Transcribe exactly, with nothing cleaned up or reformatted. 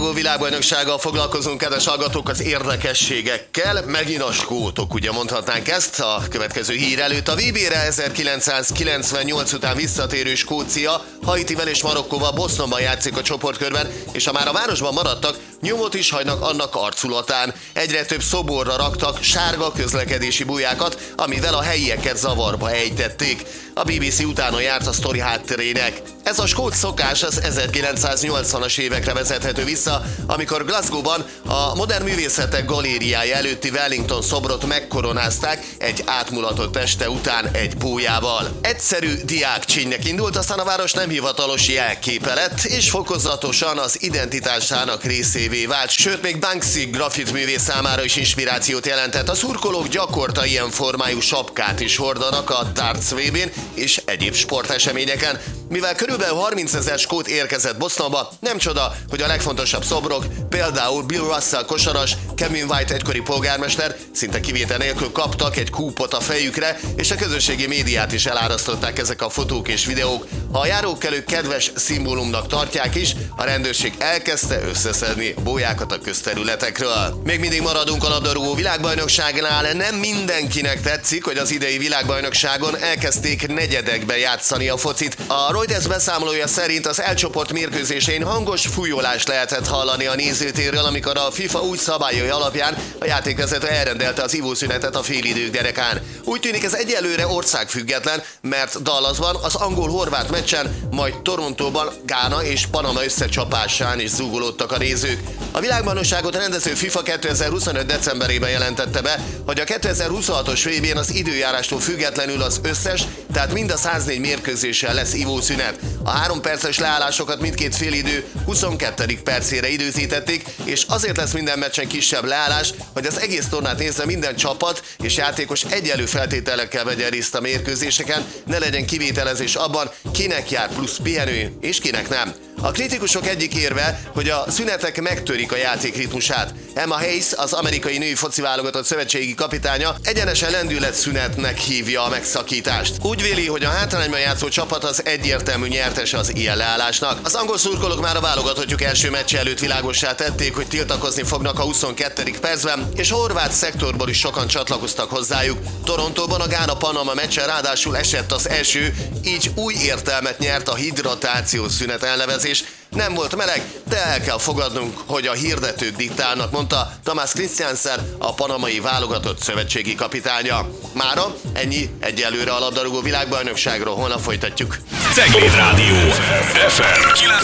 labdarúgó világbajnoksággal foglalkozunk, kedves hallgatók, az érdekességekkel. Megint a skótok, ugye mondhatnánk ezt a következő hír előtt. A vé bére ezerkilencszázkilencvennyolc után visszatérő Skócia Haitivel és Marokkóval Bostonban játszik a csoportkörben, és ha már a városban maradtak, nyomot is hagynak annak arculatán. Egyre több szoborra raktak sárga közlekedési bulyákat, amivel a helyieket zavarba ejtették. A bé bé cé utána járt a sztori hátterének. Ez a skót szokás az ezerkilencszáznyolcvanas évekre vezethető vissza, amikor Glasgow-ban a Modern Művészetek Galériája előtti Wellington szobrot megkoronázták egy átmulatott teste után egy bójával. Egyszerű diákcsínynek indult, aztán a város nem hivatalos jelképe lett, és fokozatosan az identitásának részévé vált, sőt még Banksy graffitművész számára is inspirációt jelentett. A szurkolók gyakorta ilyen formájú sapkát is hordanak a darts vé bén és egyéb sporteseményeken. Mivel körülbelül harmincezer skót érkezett Bostonba, nem csoda, hogy a legfontosabb szobrok, például Bill Russell kosaras, Kevin White egykori polgármester szinte kivétel nélkül kaptak egy kúpot a fejükre, és a közösségi médiát is elárasztották ezek a fotók és videók. Ha a járókelők kedves szimbólumnak tartják is, a rendőrség elkezdte összeszedni bójákat a közterületekről. Még mindig maradunk a labdarúgó világbajnokságnál, nem mindenkinek tetszik, hogy az idei világbajnokságon elkezdték negyedekbe játszani a focit. A Reuters beszámolója szerint az elcsoport mérkőzésén hangos fújolást lehetett hallani a nézőtérről, amikor a FIFA új szabályai alapján a játékvezető elrendelte az ivószünetet a félidők derekán. Úgy tűnik, ez egyelőre országfüggetlen, mert Dallasban az angol-horvát meccsen, majd Torontóban Gána és Panama összecsapásán is zúgolódtak a nézők. A világbajnokságot rendező FIFA kétezer-huszonöt decemberében jelentette be, hogy a kétezer-huszonhatos vé bén az időjárástól függetlenül az összes, tehát mind a száznégy mérkőzéssel lesz ivószünet. A három perces leállásokat mindkét félidő huszonkettedik percére időzítették, és azért lesz minden meccsen kisebb leállás, hogy az egész tornát nézve minden csapat és játékos egyenlő feltételekkel vegyen részt a mérkőzéseken, ne legyen kivételezés abban, kinek jár plusz pihenő és kinek nem. A kritikusok egyik érve, hogy a szünetek megtörik a játék ritmusát. Emma Hayes, az amerikai női foci válogatott szövetségi kapitánya egyenesen lendületszünetnek hívja a megszakítást. Úgy véli, hogy a hátrányban játszó csapat az egyértelmű nyertese az ilyen leállásnak. Az angol szurkolók már a válogatottjuk első meccse előtt világossá tették, hogy tiltakozni fognak a huszonkettedik percben, és a horvát szektorból is sokan csatlakoztak hozzájuk. Torontóban a Gána-Panama meccsen ráadásul esett az eső, így új értelmet nyert a hidratációs szünet elnevezés. Nem volt meleg, de el kell fogadnunk, hogy a hirdetők diktálnak, mondta Thomas Christiansen, a panamai válogatott szövetségi kapitánya. Mára ennyi egyelőre a labdarúgó világbajnokságról, holnap folytatjuk. Cegléd Rádió ef em